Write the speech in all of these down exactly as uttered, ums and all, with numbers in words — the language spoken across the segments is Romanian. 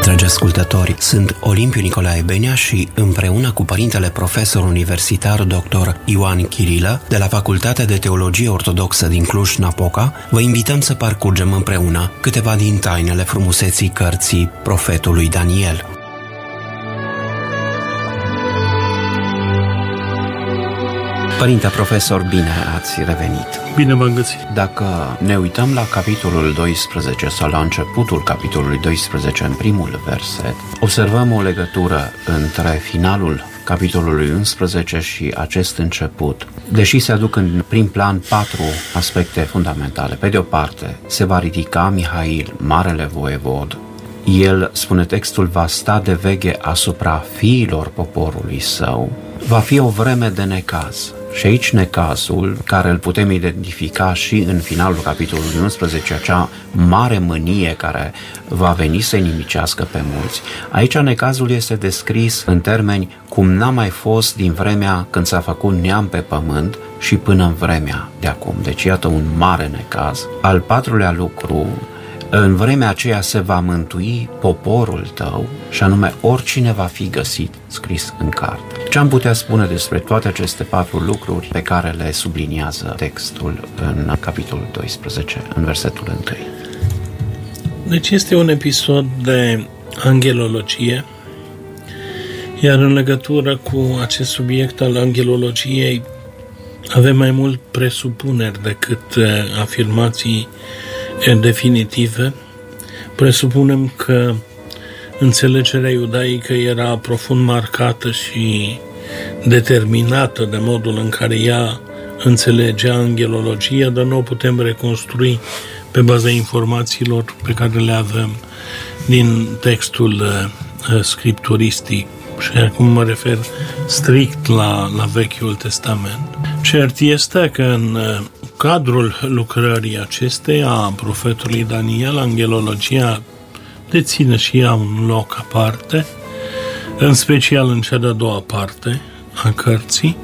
Dragi ascultători, sunt Olimpiu Nicolae Benea și împreună cu părintele profesor universitar doctor Ioan Chirilă de la Facultatea de Teologie Ortodoxă din Cluj-Napoca, vă invităm să parcurgem împreună câteva din tainele frumuseții cărții profetului Daniel. Părinte profesor, bine ați revenit! Bine v-am găsit! Dacă ne uităm la capitolul doisprezece sau la începutul capitolului doisprezece, în primul verset, observăm o legătură între finalul capitolului unsprezece și acest început. Deși se aduc în prim plan patru aspecte fundamentale. Pe de o parte, se va ridica Mihail, marele voievod. El, spune textul, va sta de veghe asupra fiilor poporului său. Va fi o vreme de necaz. Și aici necazul, care îl putem identifica și în finalul capitolului unsprezece, acea mare mânie care va veni să inimicească pe mulți. Aici necazul este descris în termeni cum n-a mai fost din vremea când s-a făcut neam pe pământ și până în vremea de acum. Deci iată un mare necaz. Al patrulea lucru, în vremea aceea se va mântui poporul tău, și anume oricine va fi găsit scris în carte. Ce am putea spune despre toate aceste patru lucruri pe care le subliniază textul în capitolul doisprezece, în versetul unu? Deci este un episod de angelologie, iar în legătură cu acest subiect al angelologiei avem mai mult presupuneri decât afirmații definitive. Presupunem că înțelegerea iudaică era profund marcată și determinată de modul în care ea înțelegea angelologia, dar nu o putem reconstrui pe baza informațiilor pe care le avem din textul scripturistic. Și acum mă refer strict la, la Vechiul Testament. Cert este că în cadrul lucrării acesteia a profetului Daniel, angelologia deține și ea un loc aparte, în special în cea de-a doua parte a cărții,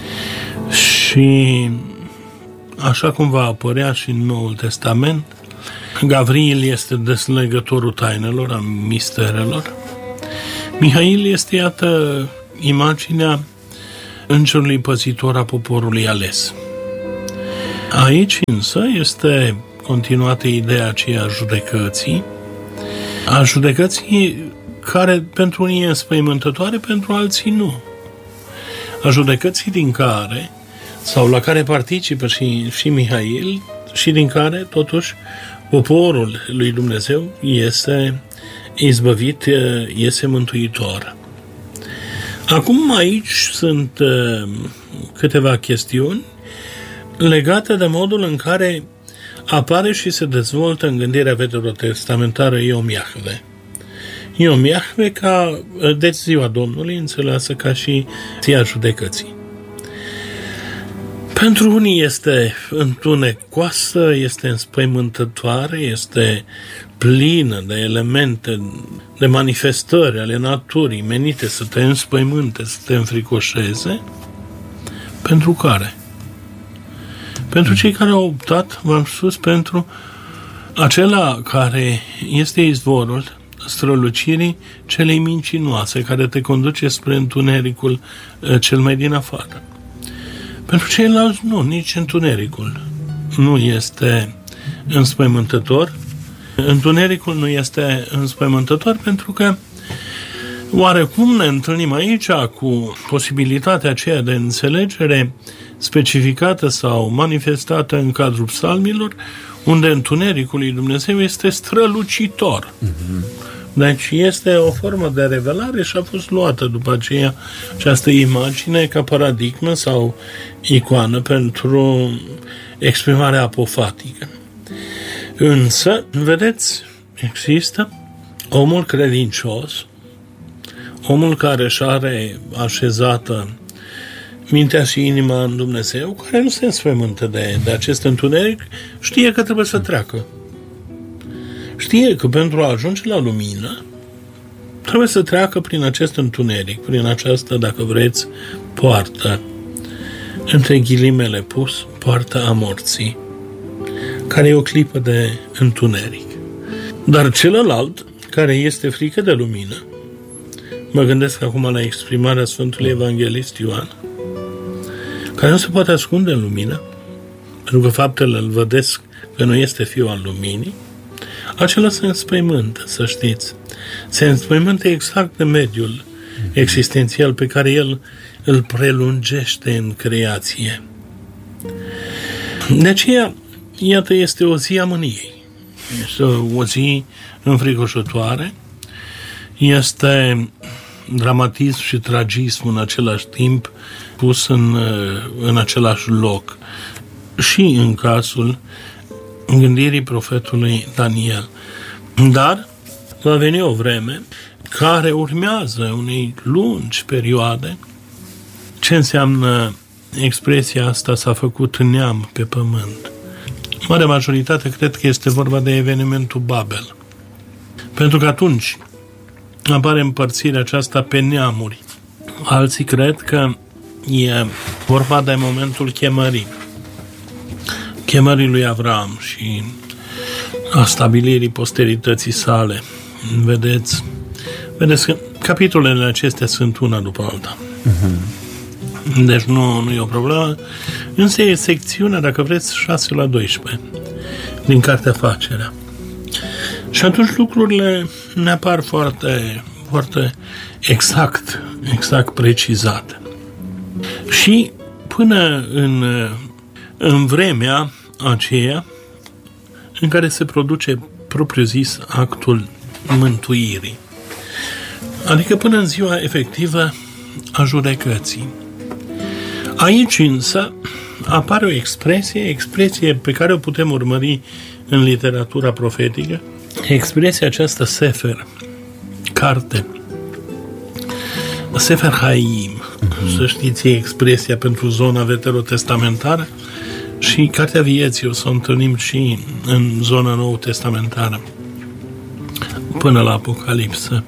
și așa cum va apărea și în Noul Testament, Gavril este deslegătorul tainelor, a misterelor. Mihail este, iată, imaginea îngerului păzitor a poporului ales. Aici însă este continuată ideea aceea a judecății, a judecății care pentru unii e înspăimântătoare, pentru alții nu. A judecății din care, sau la care participă și, și Mihail, și din care, totuși, poporul lui Dumnezeu este izbăvit, este mântuitor. Acum aici sunt câteva chestiuni legate de modul în care apare și se dezvoltă în gândirea veterotestamentară Iom Iahve. Iom Iahve ca, deci ziua Domnului, înțeleasă ca și ziua judecății. Pentru unii este întunecoasă, este înspăimântătoare, este plină de elemente, de manifestări ale naturii menite să te înspăimânte, să te înfricoșeze. Pentru care? Pentru cei care au optat, v-am spus, pentru acela care este izvorul strălucirii celei mincinoase, care te conduce spre întunericul cel mai din afară. Pentru ceilalți nu, nici întunericul nu este înspăimântător. Întunericul nu este înspăimântător pentru că oarecum ne întâlnim aici cu posibilitatea aceea de înțelegere specificată sau manifestată în cadrul psalmilor, unde întunericul lui Dumnezeu este strălucitor. Mm-hmm. Deci este o formă de revelare și a fost luată după aceea această imagine ca paradigmă sau icoană pentru exprimarea apofatică. Însă, vedeți, există omul credincios, omul care își are așezată mintea și inima în Dumnezeu, care nu se înspăimântă de, de acest întuneric, știe că trebuie să treacă. Știe că pentru a ajunge la lumină trebuie să treacă prin acest întuneric, prin această, dacă vreți, poartă, între ghilimele pus, poartă a morții, care e o clipă de întuneric. Dar celălalt, care este frică de lumină. Mă gândesc acum la exprimarea Sfântului Evanghelist Ioan, care nu se poate ascunde în lumină, pentru că faptele îl vădesc că nu este fiul al luminii. Acela se înspăimântă, să știți. Se înspăimântă exact de mediul existențial pe care el îl prelungește în creație. De aceea, iată, este o zi a mâniei. Este o zi înfricoșătoare. Este dramatism și tragism în același timp, pus în, în același loc. Și în cazul gândirii profetului Daniel. Dar va veni o vreme care urmează unei lungi perioade. Ce înseamnă expresia asta s-a făcut neam pe pământ? Mare majoritate cred că este vorba de evenimentul Babel. Pentru că atunci apare împărțirea aceasta pe neamuri. Alții cred că e vorba de momentul chemării. Chemării lui Avram și a stabilirii posterității sale. Vedeți? Vedeți că capitolele acestea sunt una după alta. Uh-huh. Deci nu, nu e o problemă. Însă e secțiunea, dacă vreți, șase la doisprezece din Cartea Facerea. Și atunci lucrurile ne apar foarte, foarte exact, exact precizate. Și până în, în vremea aceea în care se produce propriu-zis actul mântuirii. Adică până în ziua efectivă a judecății. Aici însă apare o expresie, expresie pe care o putem urmări în literatura profetică, expresia aceasta Sefer, carte, Sefer Haim, uh-huh. Să știți, expresia pentru zona veterotestamentară, și Cartea Vieții o să o întâlnim și în zona nou-testamentară, până la Apocalipsă.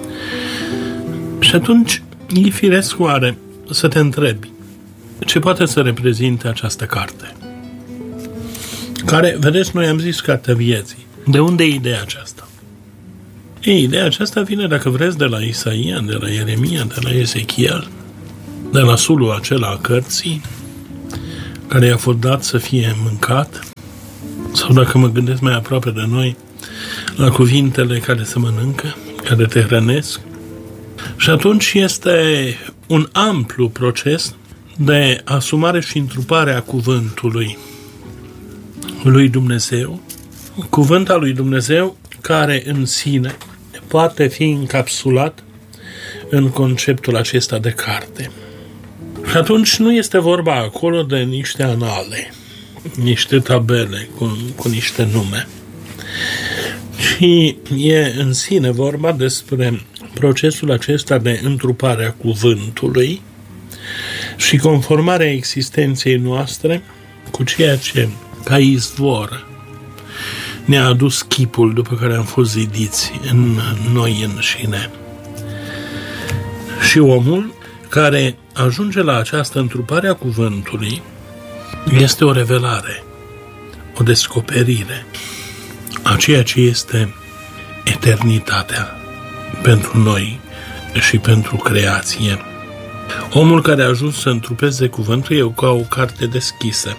Și atunci e firesc oare să te întrebi ce poate să reprezinte această carte, care, vedeți, noi am zis Cartea Vieții. De unde e ideea aceasta? Ei, ideea aceasta vine, dacă vreți, de la Isaia, de la Ieremia, de la Ezechiel, de la sulul acela a cărții, care i-a fost dat să fie mâncat, sau dacă mă gândesc mai aproape de noi, la cuvintele care se mănâncă, care te hrănesc. Și atunci este un amplu proces de asumare și întrupare a cuvântului lui Dumnezeu, cuvânt al lui Dumnezeu care în sine poate fi încapsulat în conceptul acesta de carte. Și atunci nu este vorba acolo de niște anale, niște tabele cu, cu niște nume, și e în sine vorba despre procesul acesta de întrupare a cuvântului și conformarea existenței noastre cu ceea ce, ca izvor, ne-a adus chipul după care am fost zidiți în noi înșine. Și omul care ajunge la această întrupare a cuvântului este o revelare, o descoperire a ceea ce este eternitatea pentru noi și pentru creație. Omul care a ajuns să întrupeze cuvântul e ca o carte deschisă,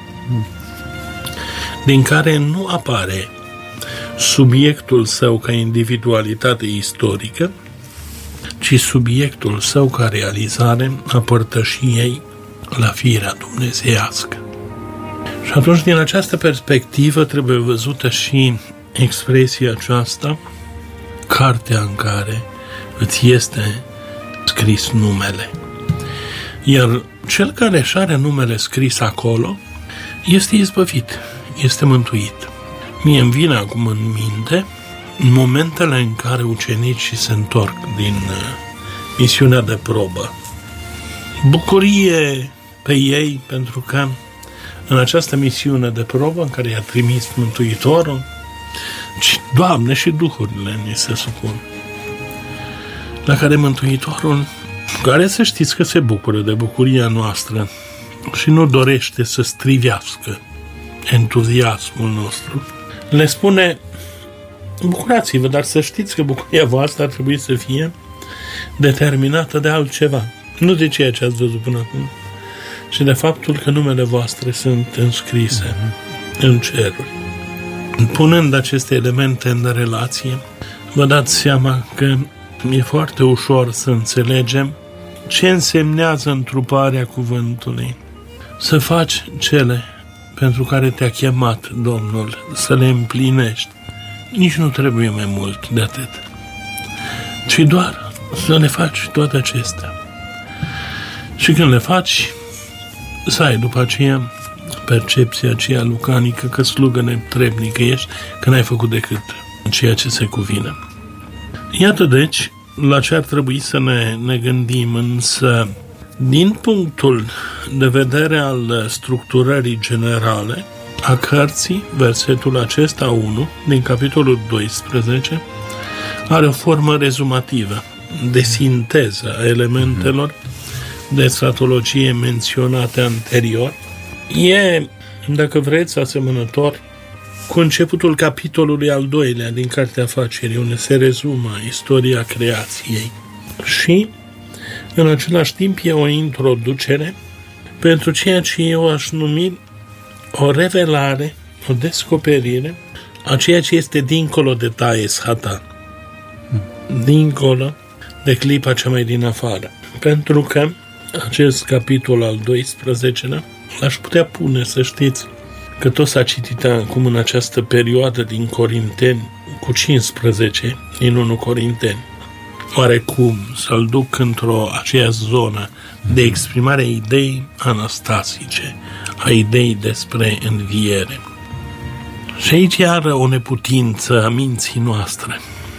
din care nu apare subiectul său ca individualitate istorică, ci subiectul său ca realizare a părtășiei la firea dumnezeiască. Și atunci, din această perspectivă, trebuie văzută și expresia aceasta, cartea în care îți este scris numele. Iar cel care își are numele scris acolo este izbăvit, este mântuit. Mie îmi vine acum în minte momentele în care ucenicii se întorc din misiunea de probă. Bucurie pe ei, pentru că în această misiune de probă în care i-a trimis Mântuitorul, Doamne, și duhurile ni se supun, la care Mântuitorul, care să știți că se bucură de bucuria noastră și nu dorește să strivească entuziasmul nostru, le spune: bucurați-vă, dar să știți că bucuria voastră ar trebui să fie determinată de altceva, nu de ceea ce ați văzut până acum, și de faptul că numele voastre sunt înscrise mm-hmm. în ceruri. Punând aceste elemente în relație, vă dați seama că e foarte ușor să înțelegem ce însemnează întruparea cuvântului. Să faci cele pentru care te-a chemat Domnul, să le împlinești. Nici nu trebuie mai mult de atât, ci doar să le faci toate acestea. Și când le faci, să ai după aceea percepția aceea lucanică că slugă netrebnică ești, că n-ai făcut decât ceea ce se cuvine. Iată deci la ce ar trebui să ne, ne gândim, însă din punctul de vedere al structurării generale a cărții, versetul acesta unu din capitolul doisprezece are o formă rezumativă de sinteză a elementelor de stratologie menționate anterior. E, dacă vreți, asemănător cu începutul capitolului al doilea din Cartea Afacerii, unde se rezumă istoria creației. Și, în același timp, e o introducere pentru ceea ce eu aș numi o revelare, o descoperire a ceea ce este dincolo de Taes Hata, dincolo de clipa cea mai din afară. Pentru că acest capitol al doisprezecelea l-aș putea pune, să știți, că tot s-a citit acum în această perioadă din Corinteni cu cincisprezece, din unu Corinteni. Oarecum să-l duc într-o aceea zonă de exprimare a ideii anastasice, a ideii despre înviere. Și aici iară o neputință a minții noastre.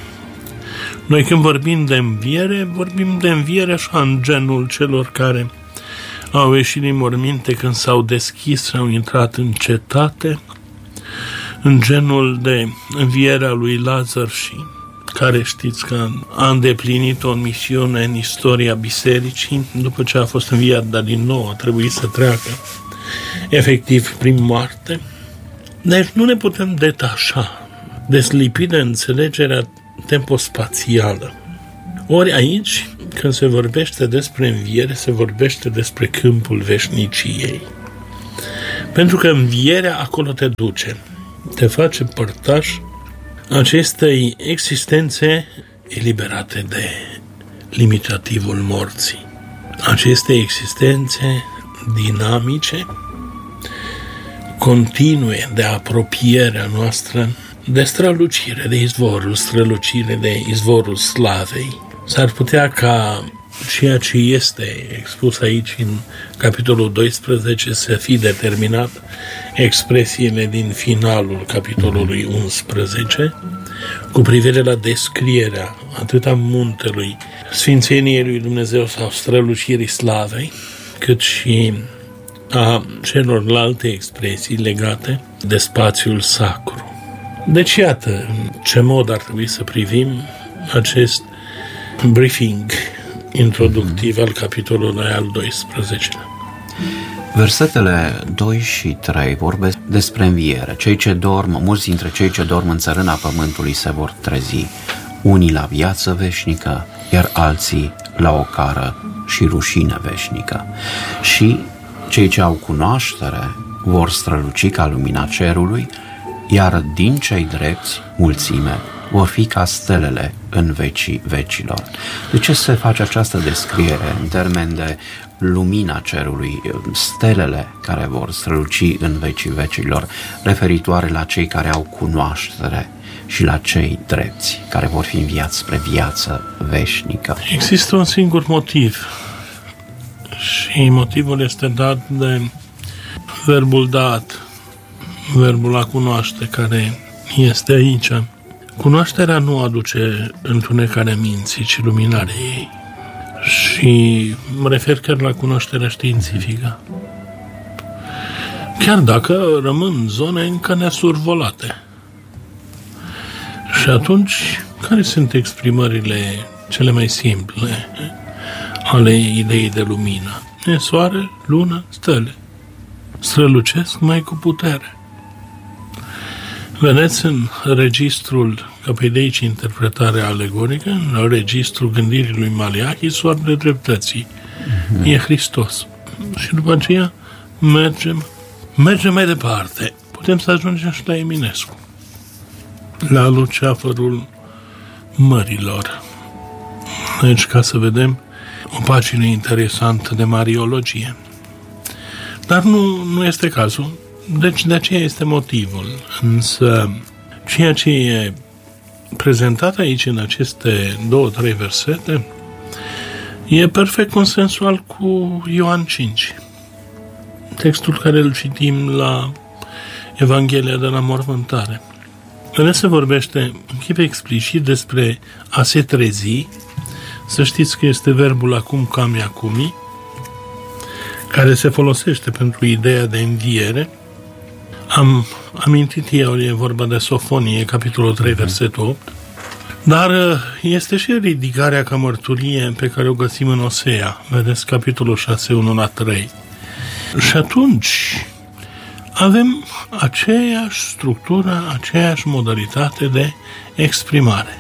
Noi când vorbim de înviere, vorbim de înviere așa în genul celor care au ieșit din morminte când s-au deschis și au intrat în cetate, în genul de învierea lui Lazar, și care știți că a îndeplinit o misiune în istoria bisericii, după ce a fost înviat, dar din nou a trebuit să treacă efectiv prin moarte. Deci nu ne putem detașa, deslipi de înțelegerea tempospațială. Ori aici, când se vorbește despre înviere, se vorbește despre câmpul veșniciei. Pentru că învierea acolo te duce, te face părtaș acestei existențe eliberate de limitativul morții. Aceste existențe dinamice, continue de apropierea noastră de strălucire, de izvorul, strălucire de izvorul slavei. S-ar putea ca ceea ce este expus aici în capitolul doisprezece să fie determinat expresiile din finalul capitolului unsprezece cu privire la descrierea atât a muntelui Sfințeniei lui Dumnezeu sau strălucirii slavei, cât și a celorlalte expresii legate de spațiul sacru. Deci iată în ce mod ar trebui să privim acest briefing introductiv al capitolului al doisprezecelea. Versetele doi și trei vorbesc despre înviere. Cei ce dorm, mulți dintre cei ce dorm în țărâna pământului se vor trezi, unii la viață veșnică, iar alții la ocară și rușine veșnică. Și cei ce au cunoaștere vor străluci ca lumina cerului, iar din cei drepți, mulțime, vor fi ca stelele în vecii vecilor. De ce se face această descriere în termen de lumina cerului, stelele care vor străluci în vecii vecilor, referitoare la cei care au cunoaștere și la cei drepți, care vor fi înviați spre viață veșnică? Există un singur motiv și motivul este dat de verbul dat, verbul a cunoaște, care este aici. Cunoașterea nu aduce întunecarea minții, ci luminarea ei. Și mă refer chiar la cunoașterea științifică. Chiar dacă rămân zone încă nesurvolate. Și atunci, care sunt exprimările cele mai simple ale ideii de lumină? E soare, lună, stele. Strălucesc mai cu putere. Vedeți în registrul, că pe de aici interpretarea alegorică, în registrul gândirii lui Maleahi, soarele dreptății. Uh-huh. E Hristos. Și după aceea mergem, mergem mai departe. Putem să ajungem și la Eminescu, la Luceafărul Mărilor. Deci, ca să vedem o pagină interesantă de mariologie. Dar nu, nu este cazul. Deci, de aceea este motivul. Însă, ceea ce e prezentat aici în aceste două, trei versete e perfect consensual cu Ioan cinci. Textul care îl citim la Evanghelia de la Mormântare. Când se vorbește în chip explicit despre a se trezi, să știți că este verbul acum cami acumi, care se folosește pentru ideea de înviere. Am amintit eu, e vorba de Sofonie, capitolul trei, versetul opt, dar este și ridicarea ca mărturie pe care o găsim în Osea, vedeți, capitolul șase, unu la trei. Și atunci avem aceeași structură, aceeași modalitate de exprimare.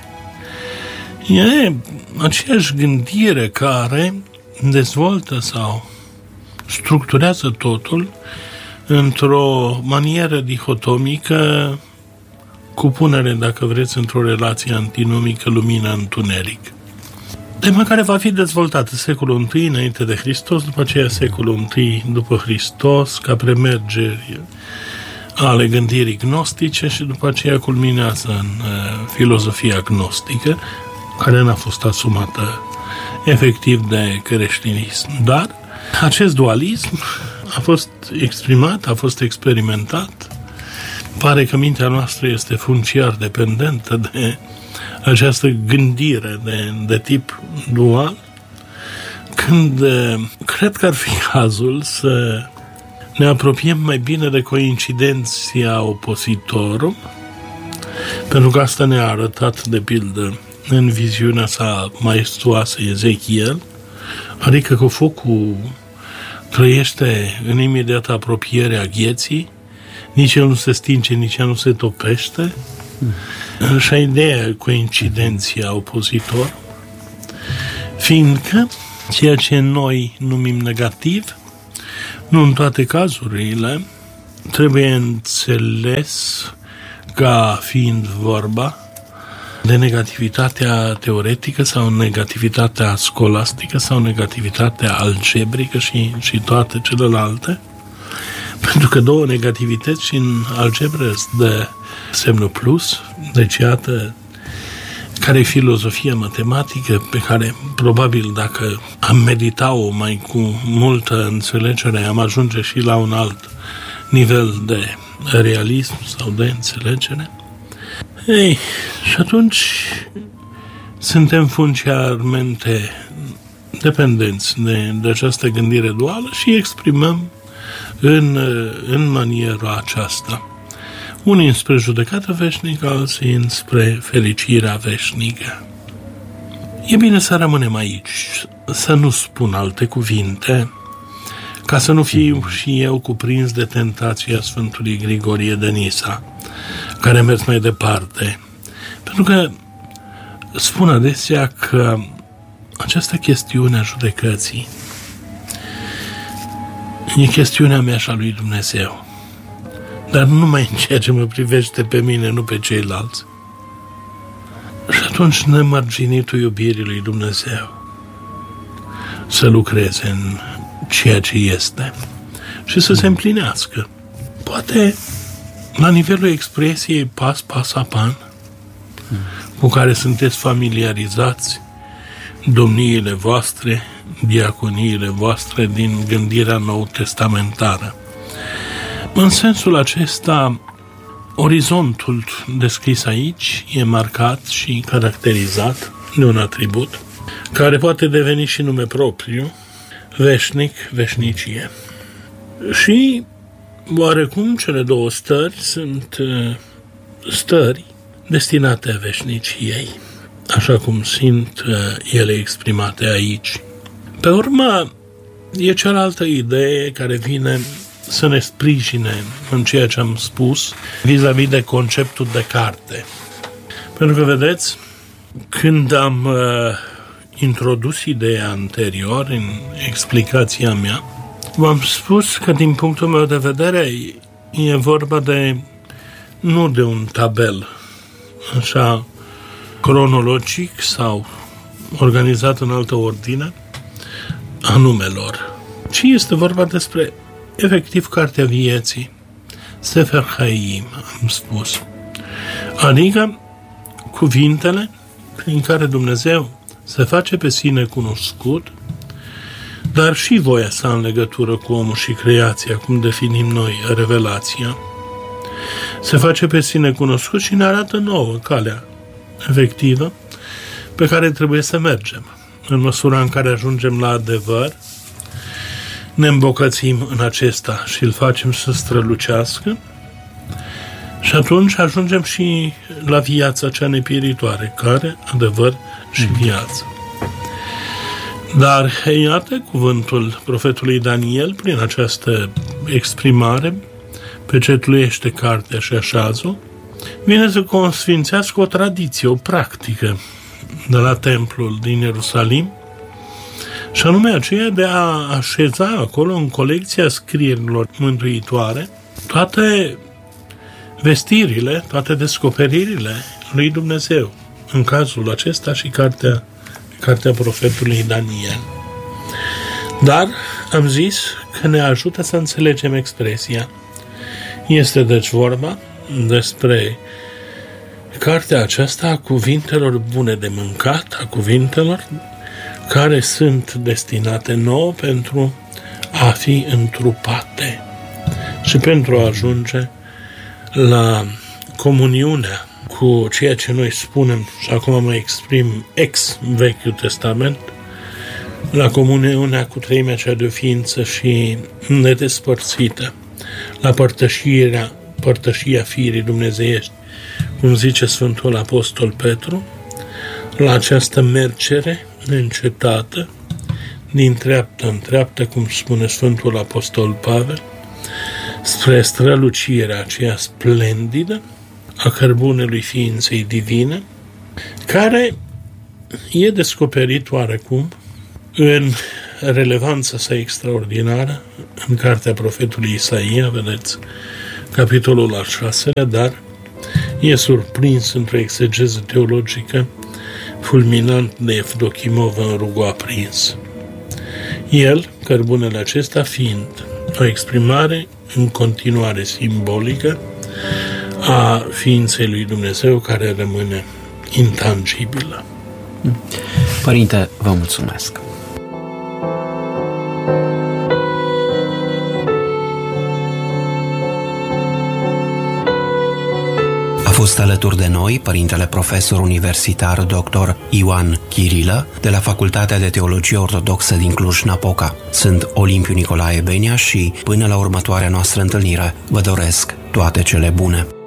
E aceeași gândire care dezvoltă sau structurează totul într-o manieră dihotomică, cu punere, dacă vreți, într-o relație antinomică lumină-întuneric. Tema care va fi dezvoltată secolul întâi înainte de Hristos, după aceea secolul întâi după Hristos, ca premergeri ale gândirii gnostice și după aceea culminează în uh, filozofia gnostică, care n-a fost asumată efectiv de creștinism. Dar acest dualism a fost exprimat, a fost experimentat. Pare că mintea noastră este funciar dependentă de această gândire de, de tip dual, când cred că ar fi cazul să ne apropiem mai bine de coincidenția opozitorum, pentru că asta ne-a arătat, de pildă, în viziunea sa maestuoasă Ezechiel, adică că focul trăiește în imediată apropiere a gheții, nici el nu se stinge, nici el nu se topește. Mm. Și ideea coincidenția opozitor, fiindcă ceea ce noi numim negativ, nu în toate cazurile, trebuie înțeles ca fiind vorba de negativitatea teoretică sau negativitatea scolastică sau negativitatea algebrică și, și toate celelalte. Pentru că două negativități și în algebră de semnul plus, deci iată care e filozofia matematică pe care probabil dacă am medita-o mai cu multă înțelegere am ajunge și la un alt nivel de realism sau de înțelegere. Ei, și atunci suntem funciarmente dependenți de, de această gândire duală și exprimăm în, în maniera aceasta. Unii înspre judecată veșnică, alții înspre fericirea veșnică. E bine să rămânem aici, să nu spun alte cuvinte, ca să nu fiu și eu cuprins de tentația Sfântului Grigorie de Nisa, care a mers mai departe. Pentru că spun adesea că această chestiune a judecății e chestiunea mea și a lui Dumnezeu. Dar nu numai în ceea ce mă privește pe mine, nu pe ceilalți. Și atunci nemărginitul iubirii lui Dumnezeu să lucreze în ceea ce este și să se împlinească. Poate la nivelul expresiei pas, pas, apan, cu care sunteți familiarizați, domniile voastre, diaconiile voastre din gândirea nou-testamentară. În sensul acesta, orizontul descris aici e marcat și caracterizat de un atribut care poate deveni și nume propriu, veșnic, veșnicie. Și oarecum cele două stări sunt stări destinate veșniciei, așa cum sunt ele exprimate aici. Pe urmă, e cealaltă idee care vine să ne sprijine în ceea ce am spus vis-a-vis de conceptul de carte. Pentru că, vedeți, când am uh, introdus ideea anterior în explicația mea, v-am spus că din punctul meu de vedere e vorba de nu de un tabel așa cronologic sau organizat în altă ordine a numelor, ci este vorba despre efectiv cartea vieții, Sefer Haim, am spus, adică cuvintele prin care Dumnezeu se face pe sine cunoscut, dar și voia sa în legătură cu omul și creația, cum definim noi revelația, se face pe sine cunoscut și ne arată nouă calea efectivă pe care trebuie să mergem. În măsura în care ajungem la adevăr, ne îmbogățim în acesta și îl facem să strălucească și atunci ajungem și la viața cea nepieritoare, care, adevăr și viață. Dar, iată, cuvântul profetului Daniel, prin această exprimare, pecetluiește cartea și așează-o, vine să consfințească o tradiție, o practică de la templul din Ierusalim, și anume aceea de a așeza acolo, în colecția scrierilor mântuitoare, toate vestirile, toate descoperirile lui Dumnezeu. În cazul acesta și cartea, cartea profetului Daniel. Dar am zis că ne ajută să înțelegem expresia. Este deci vorba despre cartea aceasta a cuvintelor bune de mâncat, a cuvintelor care sunt destinate nouă pentru a fi întrupate și pentru a ajunge la comuniunea cu ceea ce noi spunem, și acum mă exprim ex Vechiul Testament, la comuniunea cu treimea cea de ființă și nedespărțită, la părtășirea, părtășia firii dumnezeiești, cum zice Sfântul Apostol Petru, la această mergere neîncetată, din treaptă în treaptă, cum spune Sfântul Apostol Pavel, spre strălucirea aceea splendidă a cărbunelui ființei divine, care e descoperit oarecum în relevanța sa extraordinară în cartea profetului Isaia, vedeți, capitolul al șaselea, dar e surprins într-o exegeză teologică fulminant de Evdochimov în rugul aprins. El, cărbunele acesta, fiind o exprimare în continuare simbolică a ființei lui Dumnezeu care rămâne intangibilă. Părinte, vă mulțumesc! A fost alături de noi părintele profesor universitar doctor Ioan Chirilă de la Facultatea de Teologie Ortodoxă din Cluj-Napoca. Sunt Olimpiu Nicolae Benia și până la următoarea noastră întâlnire vă doresc toate cele bune.